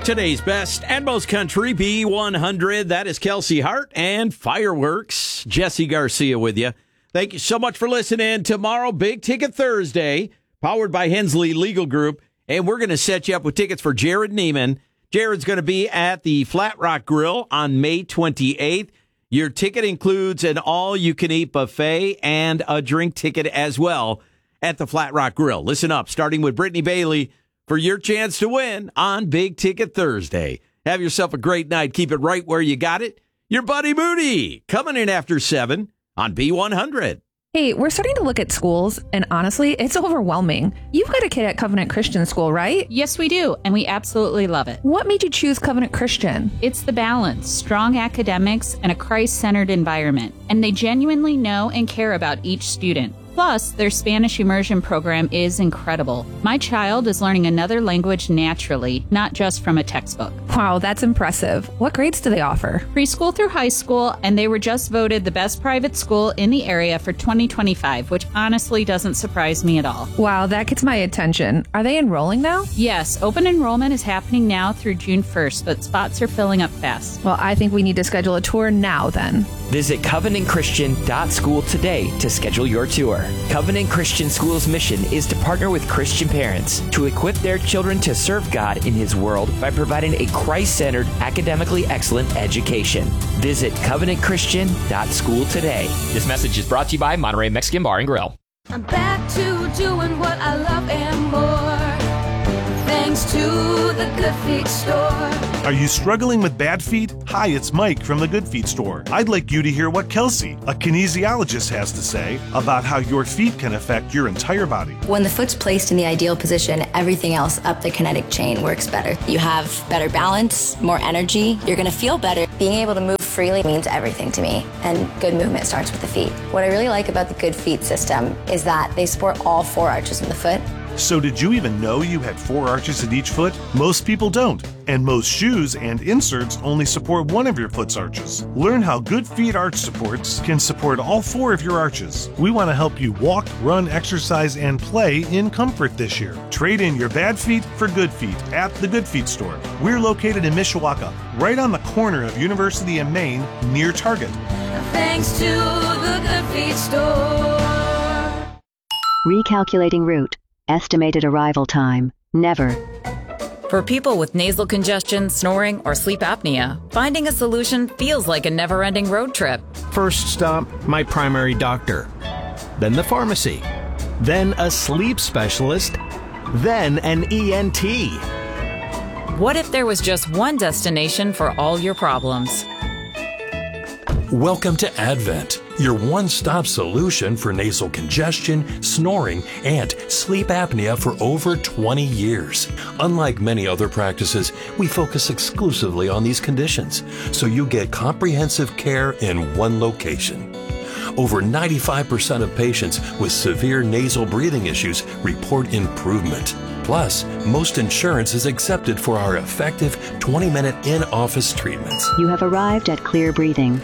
Today's best and most country, B100. That is Kelsey Hart and Fireworks. Jesse Garcia with you. Thank you so much for listening. Tomorrow, Big Ticket Thursday, powered by Hensley Legal Group. And we're going to set you up with tickets for Jared Neiman. Jared's going to be at the Flat Rock Grill on May 28th. Your ticket includes an all-you-can-eat buffet and a drink ticket as well at the Flat Rock Grill. Listen up, starting with Brittany Bailey, for your chance to win on Big Ticket Thursday. Have yourself a great night. Keep it right where you got it. Your buddy Moody coming in after 7 on B100. Hey, we're starting to look at schools, and honestly, it's overwhelming. You've got a kid at Covenant Christian School, right? Yes, we do, and we absolutely love it. What made you choose Covenant Christian? It's the balance, strong academics, and a Christ-centered environment. And they genuinely know and care about each student. Plus, their Spanish immersion program is incredible. My child is learning another language naturally, not just from a textbook. Wow, that's impressive. What grades do they offer? Preschool through high school, and they were just voted the best private school in the area for 2025, which honestly doesn't surprise me at all. Wow, that gets my attention. Are they enrolling now? Yes, open enrollment is happening now through June 1st, but spots are filling up fast. Well, I think we need to schedule a tour now then. Visit covenantchristian.school today to schedule your tour. Covenant Christian School's mission is to partner with Christian parents to equip their children to serve God in His world by providing a Christ-centered, academically excellent education. Visit covenantchristian.school today. This message is brought to you by Monterey Mexican Bar and Grill. I'm back to doing what I love and more, thanks to the Good Feet store. Are you struggling with bad feet? Hi, it's Mike from the Good Feet store. I'd like you to hear what Kelsey, a kinesiologist, has to say about how your feet can affect your entire body. When the foot's placed in the ideal position, everything else up the kinetic chain works better. You have better balance, more energy, you're going to feel better. Being able to move freely means everything to me, and good movement starts with the feet. What I really like about the Good Feet system is that they support all 4 arches in the foot. So did you even know you had 4 arches in each foot? Most people don't. And most shoes and inserts only support one of your foot's arches. Learn how Good Feet arch supports can support all 4 of your arches. We want to help you walk, run, exercise, and play in comfort this year. Trade in your bad feet for good feet at the Good Feet store. We're located in Mishawaka, right on the corner of University and Main, near Target. Thanks to the Good Feet store. Recalculating route. Estimated arrival time. Never. For people with nasal congestion, snoring, or sleep apnea, finding a solution feels like a never-ending road trip. First stop, my primary doctor. Then the pharmacy. Then a sleep specialist. Then an ENT. What if there was just one destination for all your problems? Welcome to Advent, your one-stop solution for nasal congestion, snoring, and sleep apnea for over 20 years. Unlike many other practices, we focus exclusively on these conditions, so you get comprehensive care in one location. Over 95% of patients with severe nasal breathing issues report improvement. Plus, most insurance is accepted for our effective 20-minute in-office treatments. You have arrived at Clear Breathing.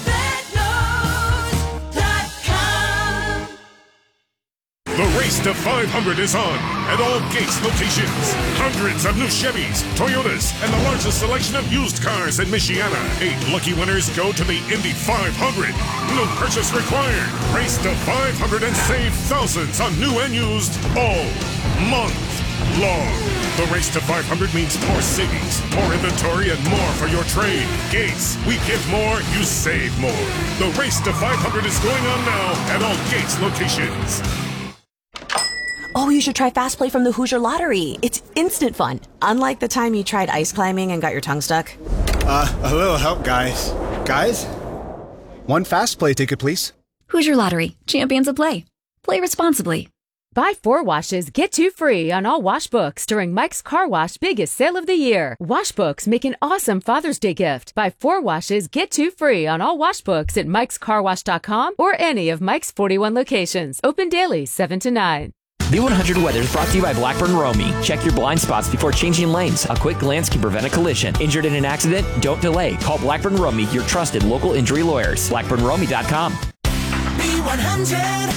The race to 500 is on at all Gates locations. Hundreds of new Chevys, Toyotas, and the largest selection of used cars in Michiana. 8 lucky winners go to the Indy 500. No purchase required. Race to 500 and save thousands on new and used all month long. The race to 500 means more savings, more inventory, and more for your trade. Gates, we give more, you save more. The race to 500 is going on now at all Gates locations. Oh, you should try Fast Play from the Hoosier Lottery. It's instant fun. Unlike the time you tried ice climbing and got your tongue stuck. A little help, guys. Guys? One Fast Play ticket, please. Hoosier Lottery. Champions of play. Play responsibly. Buy 4 washes, get 2 free on all wash books during Mike's Car Wash biggest sale of the year. Wash books make an awesome Father's Day gift. Buy 4 washes, get 2 free on all wash books at mikescarwash.com or any of Mike's 41 locations. Open daily, 7 to 9. B100 weather is brought to you by Blackburn Romy. Check your blind spots before changing lanes. A quick glance can prevent a collision. Injured in an accident? Don't delay. Call Blackburn Romy, your trusted local injury lawyers. BlackburnRomy.com. B100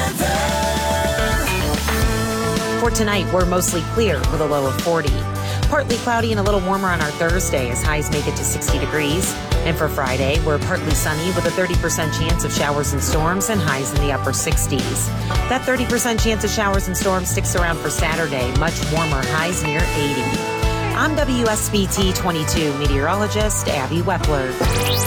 weather. For tonight, we're mostly clear with a low of 40. partly cloudy and a little warmer on our Thursday as highs make it to 60 degrees. And for Friday, we're partly sunny with a 30% chance of showers and storms and highs in the upper 60s. That 30% chance of showers and storms sticks around for Saturday, much warmer, highs near 80. I'm WSBT 22 meteorologist Abby Wepler.